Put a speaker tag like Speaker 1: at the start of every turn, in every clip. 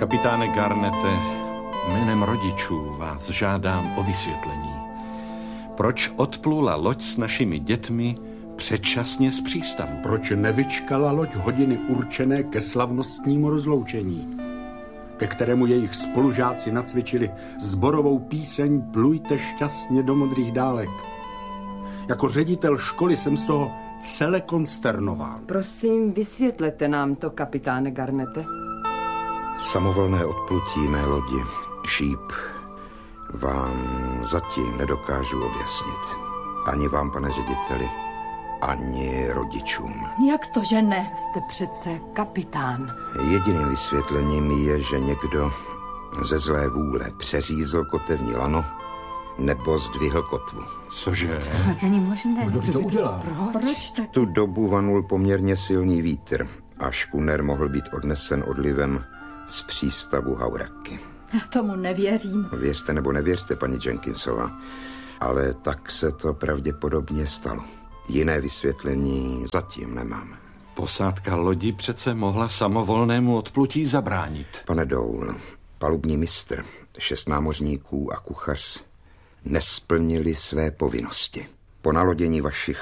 Speaker 1: Kapitáne Garnete, jménem rodičů vás žádám o vysvětlení. Proč odplula loď s našimi dětmi předčasně z přístavu?
Speaker 2: Proč nevyčkala loď hodiny určené ke slavnostnímu rozloučení, ke kterému jejich spolužáci nacvičili sborovou píseň Plujte šťastně do modrých dálek? Jako ředitel školy jsem z toho celé konsternován.
Speaker 3: Prosím, vysvětlete nám to, kapitáne Garnete.
Speaker 4: Samovolné odplutí mé lodi Šíp vám zatím nedokážu objasnit. Ani vám, pane řediteli, ani rodičům.
Speaker 5: Jak to, že ne?
Speaker 3: Jste přece kapitán.
Speaker 4: Jediným vysvětlením je, že někdo ze zlé vůle přeřízl kotevní lano nebo zdvihl kotvu.
Speaker 1: Cože?
Speaker 5: Snad není možné.
Speaker 2: Kdo by to udělal?
Speaker 5: Proč tak?
Speaker 4: Tu dobu vanul poměrně silný vítr a škuner mohl být odnesen odlivem z přístavu Hauraky.
Speaker 5: Já tomu nevěřím.
Speaker 4: Věřte nebo nevěřte, paní Jenkinsová, ale tak se to pravděpodobně stalo. Jiné vysvětlení zatím nemám.
Speaker 1: Posádka lodi přece mohla samovolnému odplutí zabránit.
Speaker 4: Pane Doul, palubní mistr, 6 námořníků a kuchař nesplnili své povinnosti. Po nalodění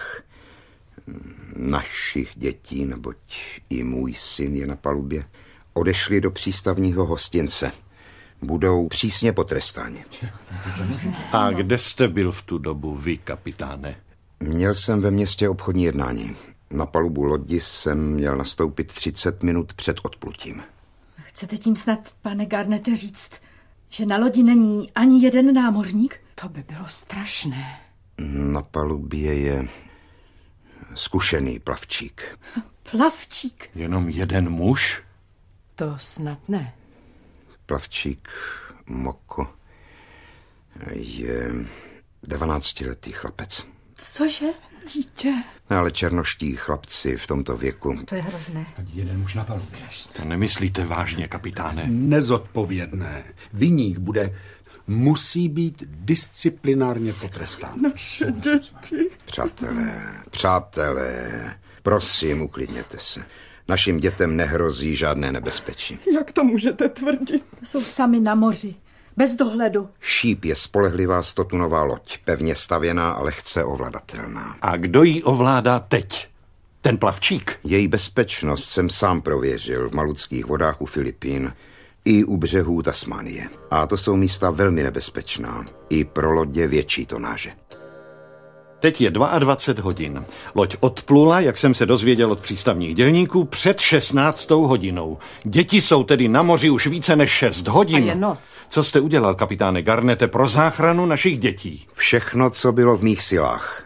Speaker 4: našich dětí, neboť i můj syn je na palubě, odešli do přístavního hostince. Budou přísně potrestáni.
Speaker 1: A kde jste byl v tu dobu vy, kapitáne?
Speaker 4: Měl jsem ve městě obchodní jednání. Na palubu lodi jsem měl nastoupit 30 minut před odplutím.
Speaker 5: Chcete tím snad, pane Garnete, říct, že na lodi není ani jeden námořník?
Speaker 3: To by bylo strašné.
Speaker 4: Na palubě je zkušený plavčík.
Speaker 5: Plavčík?
Speaker 1: Jenom jeden muž?
Speaker 3: To snad ne.
Speaker 4: Plavčík Moko je 12letý chlapec.
Speaker 5: Cože? Dítě?
Speaker 4: Ale černoští chlapci v tomto věku...
Speaker 5: To je hrozné.
Speaker 2: Jeden muž na palubě.
Speaker 1: To nemyslíte vážně, kapitáne?
Speaker 2: Nezodpovědné. Viník musí být disciplinárně potrestán.
Speaker 5: Naše děti.
Speaker 4: Přátelé, prosím, uklidněte se. Našim dětem nehrozí žádné nebezpečí.
Speaker 3: Jak to můžete tvrdit?
Speaker 5: Jsou sami na moři, bez dohledu.
Speaker 4: Šíp je spolehlivá 100tunová loď, pevně stavěná a lehce ovladatelná.
Speaker 1: A kdo ji ovládá teď? Ten plavčík?
Speaker 4: Její bezpečnost jsem sám prověřil v malutských vodách u Filipín i u břehů Tasmánie. A to jsou místa velmi nebezpečná, i pro lodě větší tonáže.
Speaker 1: Teď je 22 hodin. Loď odplula, jak jsem se dozvěděl od přístavních dělníků, před 16. hodinou. Děti jsou tedy na moři už více než 6 hodin.
Speaker 3: A je noc.
Speaker 1: Co jste udělal, kapitáne Garnete, pro záchranu našich dětí?
Speaker 4: Všechno, co bylo v mých silách.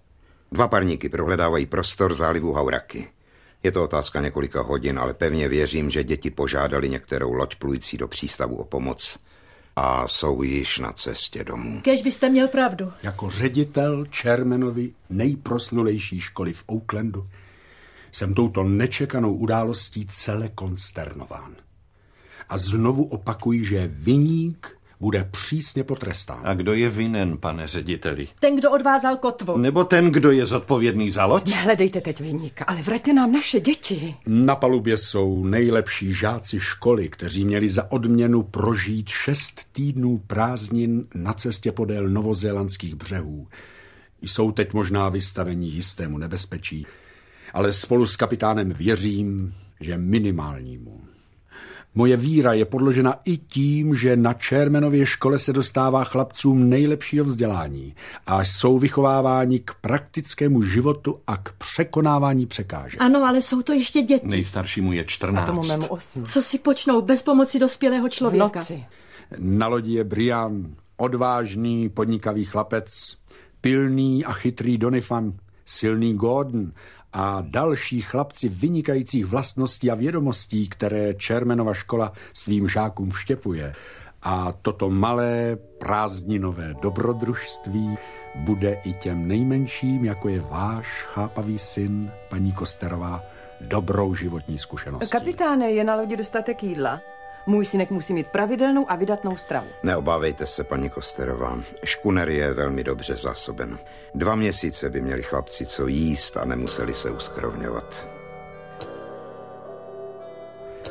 Speaker 4: 2 parníky prohledávají prostor zálivu Hauraky. Je to otázka několika hodin, ale pevně věřím, že děti požádali některou loď plující do přístavu o pomoc a jsou již na cestě domů.
Speaker 5: Kéž byste měl pravdu.
Speaker 2: Jako ředitel Chairmanovy nejproslulejší školy v Oaklandu jsem touto nečekanou událostí celé konsternován. A znovu opakuji, že viník bude přísně potrestán.
Speaker 1: A kdo je vinen, pane řediteli?
Speaker 5: Ten, kdo odvázal kotvu.
Speaker 1: Nebo ten, kdo je zodpovědný za loď?
Speaker 3: Nehledejte teď viníka, ale vraťte nám naše děti.
Speaker 2: Na palubě jsou nejlepší žáci školy, kteří měli za odměnu prožít 6 týdnů prázdnin na cestě podél novozélandských břehů. Jsou teď možná vystaveni jistému nebezpečí, ale spolu s kapitánem věřím, že minimálnímu. Moje víra je podložena i tím, že na Chairmanově škole se dostává chlapcům nejlepšího vzdělání a jsou vychováváni k praktickému životu a k překonávání překážek.
Speaker 5: Ano, ale jsou to ještě děti.
Speaker 1: Nejstaršímu je 14.
Speaker 3: A tomu mému 8.
Speaker 5: Co si počnou bez pomoci dospělého
Speaker 3: V
Speaker 5: člověka?
Speaker 3: noci.
Speaker 2: Na lodi je Brian, odvážný, podnikavý chlapec, pilný a chytrý Doniphan, silný Gordon a další chlapci vynikajících vlastností a vědomostí, které Chairmanova škola svým žákům vštěpuje. A toto malé prázdninové dobrodružství bude i těm nejmenším, jako je váš chápavý syn, paní Kosterová, dobrou životní zkušeností.
Speaker 3: Kapitáne, je na lodi dostatek jídla? Můj synek musí mít pravidelnou a vydatnou stravu.
Speaker 4: Neobávejte se, paní Kosterová. Škuner je velmi dobře zásoben. 2 měsíce by měli chlapci co jíst a nemuseli se uskrovňovat.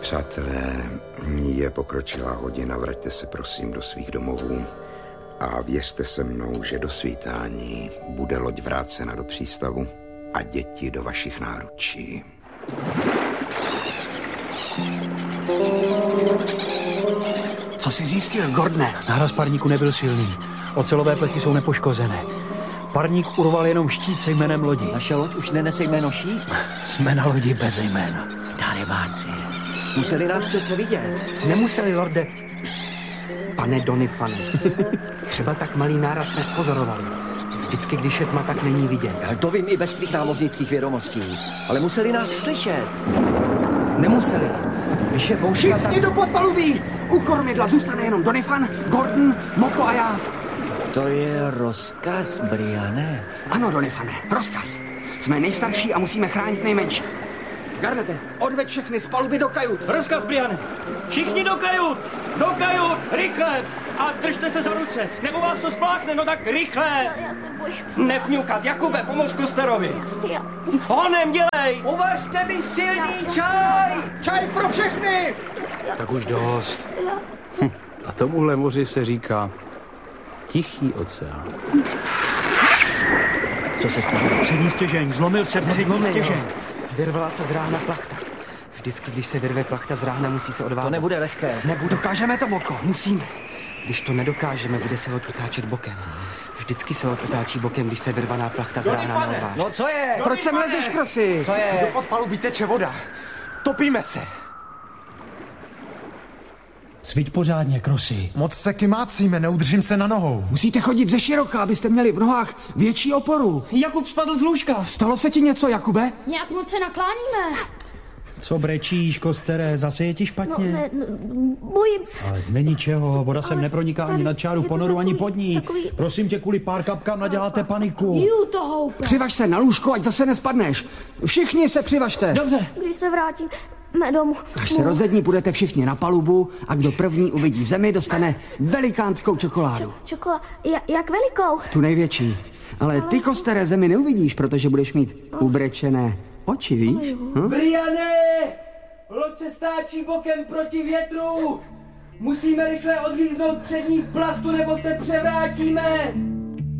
Speaker 4: Přátelé, je pokročilá hodina, vraťte se prosím do svých domovů a věřte se mnou, že do svítání bude loď vrácena do přístavu a děti do vašich náručí.
Speaker 6: Co jsi zjistil, Gordone?
Speaker 7: Náraz parníku nebyl silný. Ocelové plechy jsou nepoškozené. Parník urval jenom štít se jménem lodi.
Speaker 6: Naše loď už nenese jméno štít?
Speaker 7: Jsme na lodi bez jména.
Speaker 6: Darebáci. Museli nás přece vidět. Nemuseli, lorde. Pane Donifane, třeba tak malý náraz nespozorovali. Vždycky, když je tma, tak není vidět. To vím i bez tvých námořnických vědomostí. Ale museli nás slyšet. Nemuseli. Když je bouřka, tak...
Speaker 8: Všichni do podpalubí! U kormidla zůstane jenom Donifan, Gordon, Moko a já.
Speaker 6: To je rozkaz, Briane.
Speaker 8: Ano, Donifane, rozkaz. Jsme nejstarší a musíme chránit nejmenší. Garnete, odveď všechny z paluby do kajut.
Speaker 9: Rozkaz, Briane. Všichni do kajut! Do kajut! Rychle! A držte se za ruce, nebo vás to spláchne, no tak rychle!
Speaker 10: Já se bojím.
Speaker 9: Nevňukat, Jakube, pomoz Kosterovi!
Speaker 10: Já...
Speaker 9: Honem, dělej!
Speaker 6: Uvařte mi silný čaj!
Speaker 8: Čaj pro všechny!
Speaker 7: Tak už dost. A tomuhle moři se říká Tichý oceán.
Speaker 6: Co se stalo?
Speaker 7: Přední stěžeň, zlomil se přední stěžeň.
Speaker 6: Vyrvala se z ráhna plachta. Vždycky, když se vyrve plachta z ráhna, musí se odvázat. To nebude lehké.
Speaker 8: Dokážeme to, Moko, musíme.
Speaker 6: Když to nedokážeme, bude se loď otáčet bokem. Vždycky se loď otáčí bokem, když se vyrvaná plachta z ráhna neodváží.
Speaker 8: No co je? Proč sem lezeš, Krosy?
Speaker 6: Co je?
Speaker 9: Do podpalubí teče voda. Topíme se.
Speaker 7: Sviť pořádně, Krosy.
Speaker 9: Moc se kymácíme, neudržím se na nohou.
Speaker 8: Musíte chodit ze široka, abyste měli v nohách větší oporu.
Speaker 9: Jakub spadl z lůžka.
Speaker 8: Stalo se ti něco, Jakube?
Speaker 10: Nějak moc se nakláníme.
Speaker 7: Co brečíš, Kostere? Zase je ti špatně?
Speaker 10: Bojím se.
Speaker 7: Ale není čeho, voda sem neproniká ani nad čáru ponoru, ani pod ní. Prosím tě, kvůli pár kapkám naděláte paniku.
Speaker 10: Jú, to houpe.
Speaker 8: Přivaž se na lůžko, ať zase nespadneš. Všichni se přivažte.
Speaker 9: Dobře.
Speaker 10: Když se vrátíme domů.
Speaker 8: Až se rozední, půjdete všichni na palubu a kdo první uvidí zemi, dostane velikánskou čokoládu.
Speaker 10: Čokoládu? Jak velikou?
Speaker 8: Tu největší. Ale ty, Kostere, zemi neuvidíš, protože budeš mít ubrečené oči, víš?
Speaker 9: Briane! Loď se stáčí bokem proti větru! Musíme rychle odříznout přední plachtu, nebo se převrátíme!